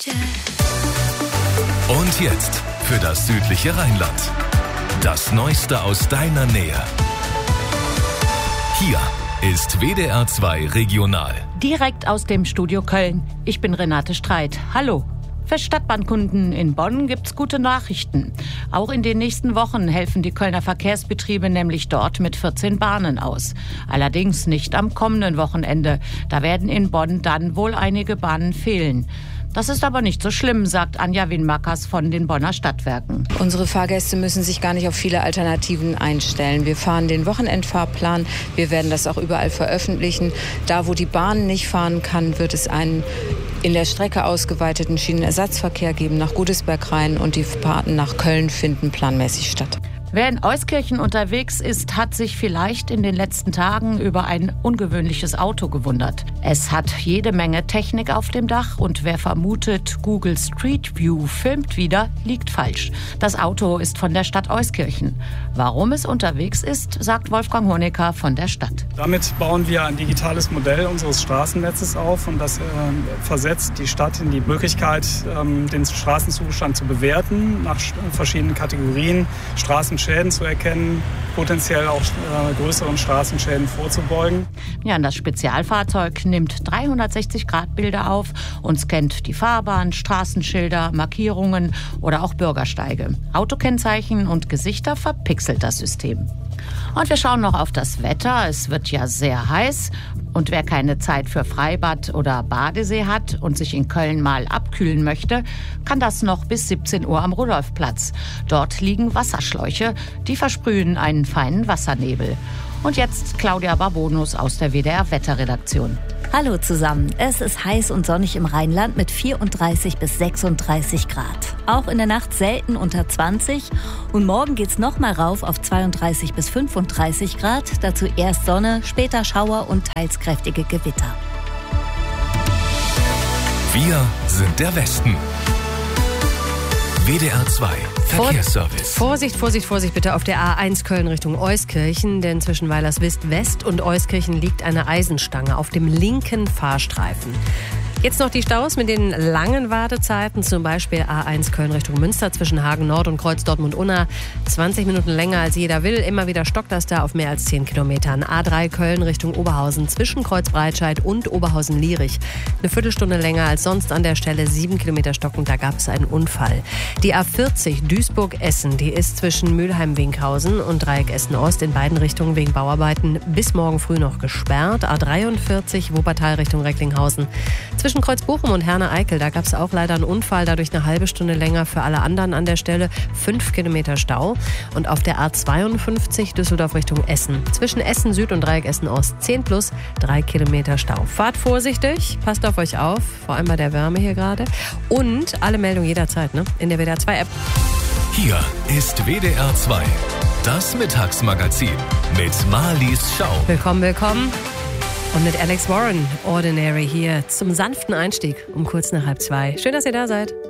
Und jetzt für das südliche Rheinland. Das Neueste aus deiner Nähe. Hier ist WDR 2 Regional. Direkt aus dem Studio Köln. Ich bin Renate Streit. Hallo. Für Stadtbahnkunden in Bonn gibt's gute Nachrichten. Auch in den nächsten Wochen helfen die Kölner Verkehrsbetriebe nämlich dort mit 14 Bahnen aus. Allerdings nicht am kommenden Wochenende. Da werden in Bonn dann wohl einige Bahnen fehlen. Das ist aber nicht so schlimm, sagt Anja Winmakers von den Bonner Stadtwerken. Unsere Fahrgäste müssen sich gar nicht auf viele Alternativen einstellen. Wir fahren den Wochenendfahrplan. Wir werden das auch überall veröffentlichen. Da, wo die Bahn nicht fahren kann, wird es einen in der Strecke ausgeweiteten Schienenersatzverkehr geben nach Godesberg-Rhein und die Fahrten nach Köln finden planmäßig statt. Wer in Euskirchen unterwegs ist, hat sich vielleicht in den letzten Tagen über ein ungewöhnliches Auto gewundert. Es hat jede Menge Technik auf dem Dach und wer vermutet, Google Street View filmt wieder, liegt falsch. Das Auto ist von der Stadt Euskirchen. Warum es unterwegs ist, sagt Wolfgang Honecker von der Stadt. Damit bauen wir ein digitales Modell unseres Straßennetzes auf und das versetzt die Stadt in die Möglichkeit, den Straßenzustand zu bewerten, nach verschiedenen Kategorien, Straßenschäden zu erkennen, potenziell auch größeren Straßenschäden vorzubeugen. Ja, das Spezialfahrzeug nimmt 360-Grad-Bilder auf und scannt die Fahrbahn, Straßenschilder, Markierungen oder auch Bürgersteige. Autokennzeichen und Gesichter verpixelt das System. Und wir schauen noch auf das Wetter. Es wird ja sehr heiß. Und wer keine Zeit für Freibad oder Badesee hat und sich in Köln mal abkühlen möchte, kann das noch bis 17 Uhr am Rudolfplatz. Dort liegen Wasserschläuche, die versprühen einen feinen Wassernebel. Und jetzt Claudia Barbonus aus der WDR-Wetterredaktion. Hallo zusammen. Es ist heiß und sonnig im Rheinland mit 34 bis 36 Grad. Auch in der Nacht selten unter 20. Und morgen geht's noch mal rauf auf 32 bis 35 Grad. Dazu erst Sonne, später Schauer und teils kräftige Gewitter. Wir sind der Westen. WDR 2 Verkehrsservice. Vorsicht bitte auf der A1 Köln Richtung Euskirchen, denn zwischen Weilerswist West und Euskirchen liegt eine Eisenstange auf dem linken Fahrstreifen. Jetzt noch die Staus mit den langen Wartezeiten, zum Beispiel A1 Köln Richtung Münster zwischen Hagen Nord und Kreuz Dortmund-Unna. 20 Minuten länger als jeder will. Immer wieder stockt das da auf mehr als 10 Kilometern. A3 Köln Richtung Oberhausen zwischen Kreuz Breitscheid und Oberhausen-Lierich. Eine Viertelstunde länger als sonst an der Stelle. 7 Kilometer stockend, da gab es einen Unfall. Die A40 Duisburg-Essen, die ist zwischen Mülheim-Winkhausen und Dreieck Essen-Ost in beiden Richtungen wegen Bauarbeiten bis morgen früh noch gesperrt. A43 Wuppertal Richtung Recklinghausen. Zwischen Kreuzbochum und Herne-Eickel, da gab es auch leider einen Unfall, dadurch eine halbe Stunde länger für alle anderen an der Stelle, 5 Kilometer Stau. Und auf der A52 Düsseldorf Richtung Essen, zwischen Essen Süd und Dreieck Essen Ost, 10 plus, 3 Kilometer Stau. Fahrt vorsichtig, passt auf euch auf, vor allem bei der Wärme hier gerade. Und alle Meldungen jederzeit, in der WDR 2 App. Hier ist WDR 2, das Mittagsmagazin mit Marlies Schau. Willkommen. Und mit Alex Warren, Ordinary hier zum sanften Einstieg um kurz nach 1:30. Schön, dass ihr da seid.